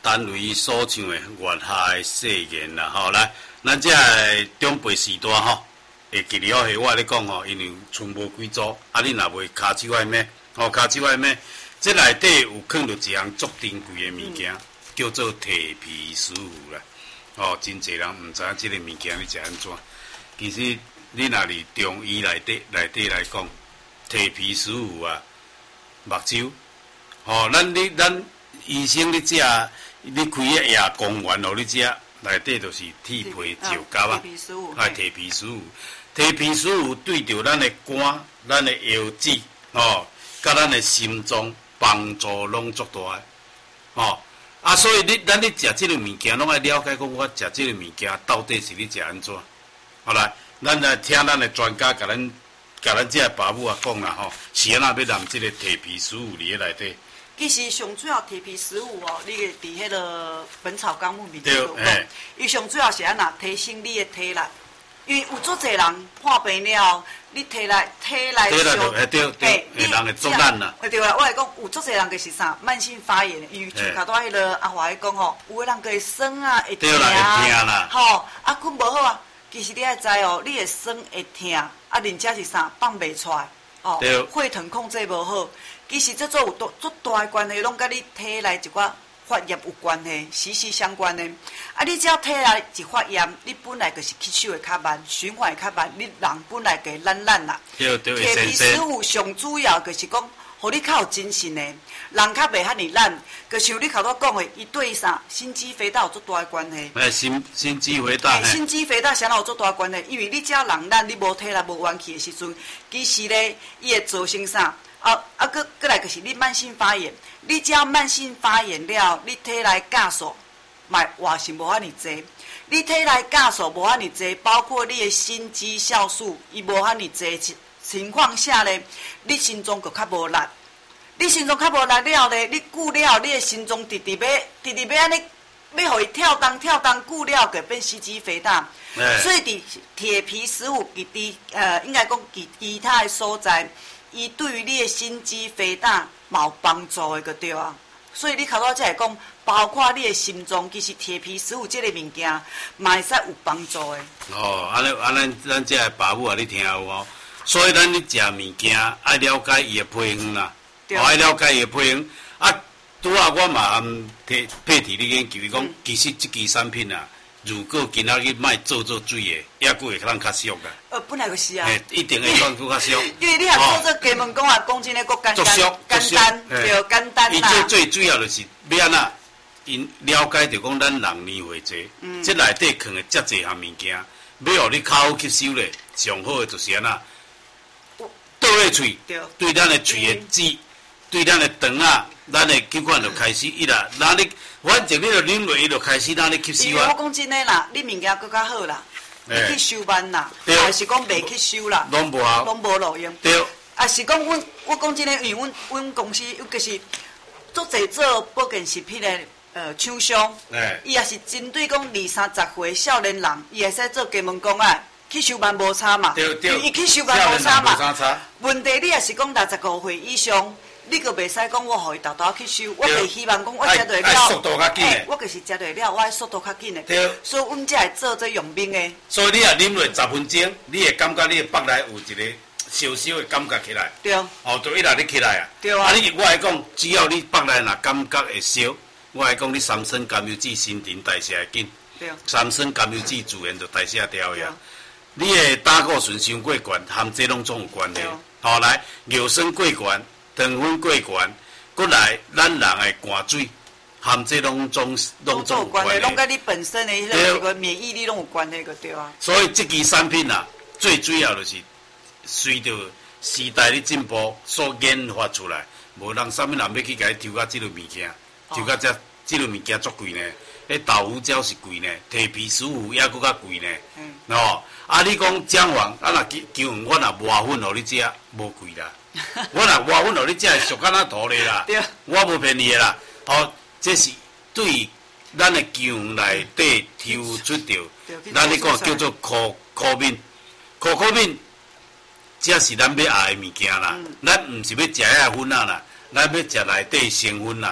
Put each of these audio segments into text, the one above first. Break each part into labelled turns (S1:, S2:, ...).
S1: 单位所唱的月下的誓言啦，吼，来，咱这个长辈时代吼，会记了是我咧讲吼，因为剩无几组，啊，你若袂骹手爱咩，吼，骹手爱咩，这内底有放着一项足珍贵的物件，叫做摕皮师傅啦，吼，真侪人毋知影这个物件你是安怎，其实你若是中医内底来讲，摕皮师傅啊，目睭，吼，咱医生你食，你开个夜公园互你食，内底就是铁皮石胶啊，摕皮师傅，摕皮师傅对着咱的肝、咱的腰子，吼，甲咱的心脏帮助拢足大的，吼。啊，所以咱咧食即个物件，拢爱了解讲，我食即个物件到底是咧食安怎？好来，咱来听咱的专家甲咱这个爸母啊讲啦吼，是安那要让即个摕皮师傅伫咧内底。
S2: 其实上主要摕皮食物哦，你伫迄个《本草纲目》里面有讲，伊上主要是安那提升你的体力，因为有足侪人破病了，你体力上，
S1: 对，人会作难啦。
S2: 对啦，我来讲，有足侪人就是啥慢性发炎，因为像卡多迄个阿华伊讲吼，有个人个会酸啊，会痛啊，吼，啊困无好啊。其实你爱知哦，你会酸会痛，啊，人家是啥放袂出来，哦，血糖控制无好。其实这有足大的关系，拢甲你体内一寡发炎有关系，息息相关的。啊，你只要体内一发炎，你本来就是吸收会较慢，循环会较慢，你人本来就懒啦。
S1: 对，
S2: 摕皮师傅上主要就是讲，互你较有精神的，人较袂遐尼懒。就像你头拄讲的，伊对啥心肌肥大有足大的关系。
S1: 心肌肥大。
S2: 心肌肥大啥有足大的关系？因为你只要人懒，你无体力无元气的时阵，其实咧，伊会造成啥？搁来就是你慢性发炎，你只要慢性发炎了，你体内酵素也是无遐尼济，你体内酵素无遐尼济，包括你的心肌酵素伊无遐尼济情况下咧，你心脏就较无力，你心脏较无力了咧，你久了你的心脏直直要安尼，要互伊跳动久了，就变心肌肥大。所以伫铁皮食物应该讲其他的所在。伊对于你的心肌肥大有帮助的，就对啊。所以你头拄才会讲，包括你的心脏，其实铁皮食物这个物件，嘛会使有帮助的。
S1: 哦，咱这个爸母啊，你听有无？所以咱咧食物件爱了解伊的配方啦，爱了解伊的配方。啊，拄啊，我嘛配替你研究，伊讲其实这支产品啊。如果今仔日莫做水的，也佫会较俗噶。
S2: 本来就是啊。
S1: 一定会更较俗。
S2: 因为你若做这鸡门讲啊，讲真诶，佫简单，对，简单啦。
S1: 伊最主要就是要安那，因了解着讲咱人年岁济，这内底藏诶遮济项物件，要互你口吸收咧，上好诶就是安那，倒咧喙，对咱诶喙诶籽，对咱诶肠啊，咱诶器官就开始伊啦，哪里？反正你就啉落，伊就开始哪里吸收啊。
S2: 我讲真诶啦，你物件佫较好啦，你去收慢啦，还是讲袂去收啦，
S1: 拢无效，
S2: 拢无路用。
S1: 对。
S2: 啊是讲我讲真诶，因为阮公司就是足侪做保健食品诶厂商，伊也是针对讲20-30岁少年人，伊会使做鸡毛讲啊，去收慢无差嘛。
S1: 对，
S2: 伊去收慢无差嘛。问题你也是讲65岁以上。你个袂使讲我互伊豆豆去收，我袂希望讲我食对了，
S1: 速度较紧的，
S2: 我就是食对了，我爱速度较紧的。
S1: 对，
S2: 所以阮才会做这用兵的。
S1: 所以你若啉落10分钟，你会感觉你的腹内有一个小小的感觉起来。
S2: 对。
S1: 哦，就一下你起来啊。
S2: 对啊。
S1: 我来讲，只要你腹内若感觉会烧，我来讲你三酸甘油酯新陈代谢会紧。
S2: 对。
S1: 三酸甘油酯自然就代谢掉呀。你的胆固醇伤过悬，含这拢总有关系。好，来，尿酸过悬，糖分过悬。过来，咱人的汗水含这拢总有关系，
S2: 拢甲你本身的迄个免疫力拢有关系个对啊。
S1: 所以这支产品啊，最主要就是随着时代的进步所研发出来，无人啥物人要去甲伊抽到这类物件，抽到这类物件足贵呢。迄豆腐胶是贵呢，摕皮师傅也佫较贵呢。哦，啊，你讲姜黄，啊若姜黄我若磨粉互你食，无贵啦。我若磨粉互你食，俗敢若土咧啦。我无骗你啦。哦，这是对咱的姜黄内底抽出着，咱咧讲叫做苦面，苦面，这是咱要爱的物件啦。咱毋是要食遐粉啊啦，咱要食内底成分啦。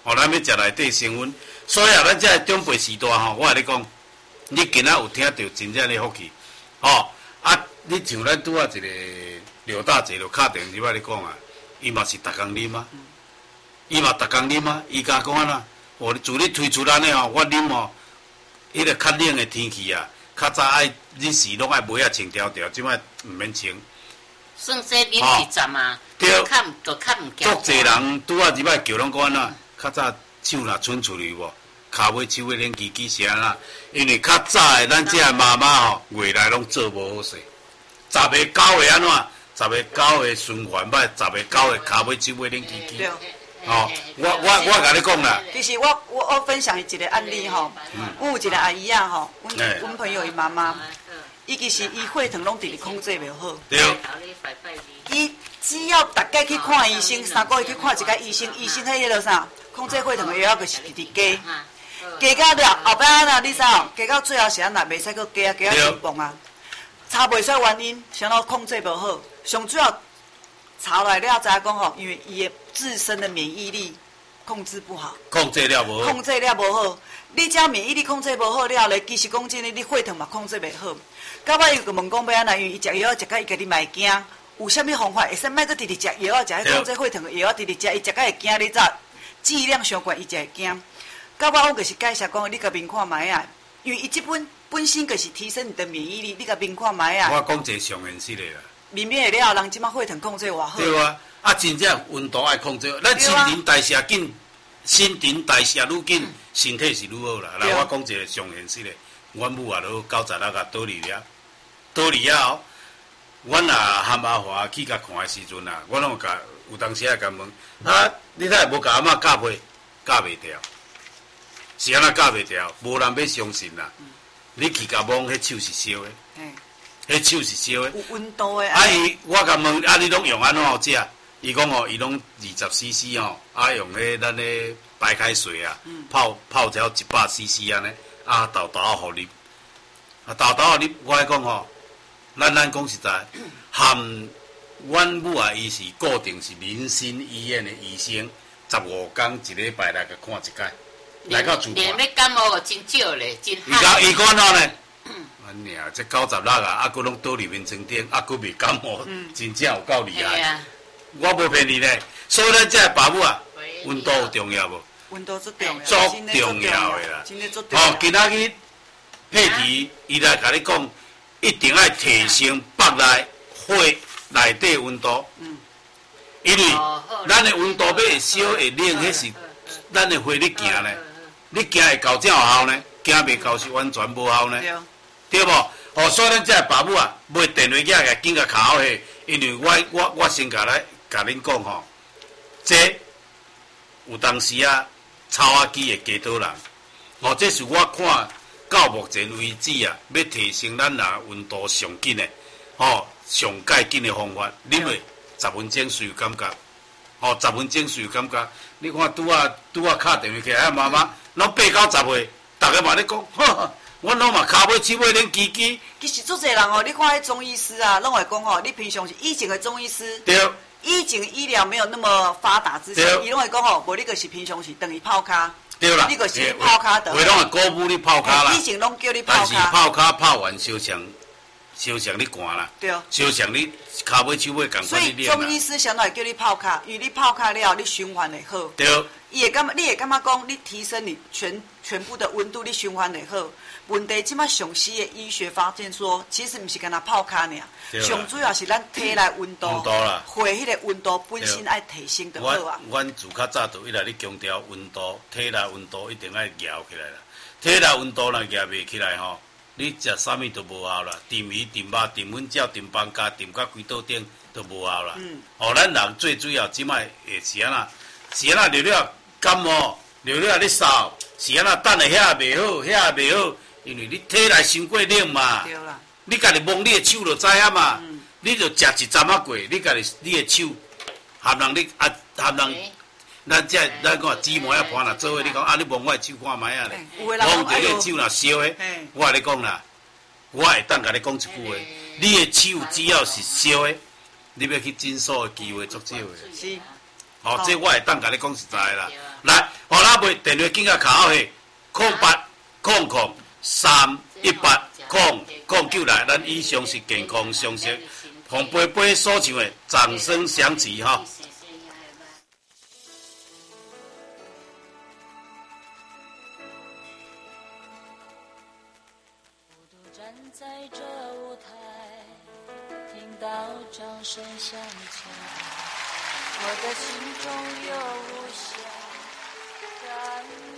S1: 咱要食内底成分，所以咱这长辈时代吼，我甲你讲，你今仔有听到真正的福气，你像咱拄啊一个刘大姐就敲电话来讲啊，伊嘛是逐工啉啊，伊嘛逐工啉啊，伊甲讲安怎？自你推出咱的吼，我啉吼，迄个较冷的天气啊，较早爱日时拢爱买啊穿条条，即摆毋免穿。
S3: 算说你是站啊，
S1: 对，
S3: 就较毋
S1: 足侪人拄啊入摆叫拢讲安怎？较早手若伸出去无，骹尾手尾连叽是安怎？因为较早的咱这妈妈吼，月内拢做无好势。10个9个安怎？10个9个循环歹，10个9个骹尾手尾连叽。
S2: 对。
S1: 我甲你讲啦。
S2: 其实我分享一个案例吼，阮有一个阿姨啊吼，阮朋友伊妈妈，伊其实伊血糖拢直直控制袂好。
S1: 对。
S2: 伊只要大概去看医生，3个月去看一个医生，医生迄个啥，控制血糖的药就是直直加，加到了后摆安那，你知影？加到最后是安那，袂使搁加啊紧磅啊。查袂出原因，想到控制无好，上主要查来了才讲吼，因为伊的自身的免疫力控制不好，
S1: 控制了无好。
S2: 控制了无好，你只免疫力控制无好了咧，其实讲真诶，你血糖嘛控制袂好。到尾伊就问讲要安那，因为伊食药食甲伊家己嘛会惊，有啥物方法会使莫搁直直食药食迄控制血糖的药直直食，伊食甲会惊，你知？剂量伤悬，伊就会惊。到尾我就是介绍讲，你甲面看卖啊，因为伊即本身就是提升你的免疫力，你甲面看卖啊。
S1: 我讲一个上现实的啦。
S2: 面面会了，人即马血糖控制偌好。
S1: 对啊，真正温度爱控制，咱新陈代谢紧，新陈代谢愈紧，身体是愈好啦。来，我讲一个上现实的，阮母也都96啊倒离了，倒离了后，阮也含阿华去甲看的时阵啊，我拢有当时也甲问，你才会无甲阿嬷教袂掉？是安怎教袂掉？无人要相信啦。你去甲摸，迄手是烧的，迄手是烧的。
S2: 有温度的。
S1: 我甲问，你拢用安怎好食？伊讲吼，伊拢20cc 吼，用咱的白开水啊，泡条100cc 安尼，豆互你，豆互你，我讲吼，咱讲实在，含阮母啊，伊是固定是民心医院的医生，15天一礼拜来甲看一届。来到主
S3: 连要感冒真少咧，真嗨。
S1: 伊讲哪呢？安尼啊，这96啊，佫拢倒入面床顶，佫未感冒，真正有够厉害。我无骗你咧，所以咱这爸母啊，温度有重要无？
S2: 温度最重要，
S1: 足重要的啦。
S2: 真足重要。
S1: 今仔日佩奇伊来甲你讲，一定要提升腹内血内底温度。因为咱的温度要会烧会冷，迄是咱的血咧行咧。你行会到才有效呢，行袂到是完全无效呢，对无？所以咱这爸母啊，买电话仔紧甲卡好去，因为我先甲恁讲吼，这有当时啊，草仔机的加多人，这是我看到目前为止啊，要提升咱温度上紧的，上介紧的方法，啉落10分钟是有感觉，10分钟是有感觉。你看拄啊敲电话起来，妈妈。拢8到10岁，大家嘛咧讲，阮拢嘛骹尾手尾连叽叽。
S2: 其实足侪人哦，你看迄中医师啊，拢会讲哦，你平常是以前的中医师，
S1: 对，
S2: 以前医疗没有那么发达之前，伊拢会讲哦，无你就是平常时等于泡脚，
S1: 对啦，
S2: 你就是泡脚的。
S1: 话拢会鼓舞你泡脚啦。
S2: 以前拢叫你泡脚。
S1: 但是泡脚泡完烧伤你寒啦。
S2: 对。
S1: 烧伤你骹尾手尾共款你练啦。
S2: 所以中医师相对叫你泡脚，因为你泡脚了，你循环会好。
S1: 对。
S2: 你会感觉讲，你提升你全部的温度，你循环会好。问题即摆上西的医学发现说，其实毋是干那泡脚尔，上主要是咱体内温度，血迄个温度本身爱提升就好啊。
S1: 阮自较早就一来咧强调温度，体内温度一定爱摇起来啦。体内温度若摇袂起来吼，你食啥物都无效啦。炖鱼、炖肉、炖粉饺、炖饭粿、炖到规桌顶都无效啦。咱人最主要即摆会是安那？是安那了感冒，了咧扫，是安那等下遐袂好，遐袂好，因为你体内伤过冷嘛。
S2: 对啦。
S1: 你家己摸你的手就知影嘛。你就食一针仔过，你家己你的手，含人咱讲姊妹啊伴啦，做伙你讲你摸我的手看卖啊咧，摸着你的手若烧的，我甲你讲啦，我会当甲你讲一句话，你的手只要是烧的，你要去诊所的机会足少的。
S2: 是。
S1: 吼，这我会当甲你讲实在啦。来，互咱袂电话紧甲卡号嘿，0800318009来，咱以上是健康常识，洪伯伯所唱的掌声响起哈。
S4: 站在这舞台，听到掌声响起，我的心中有无限感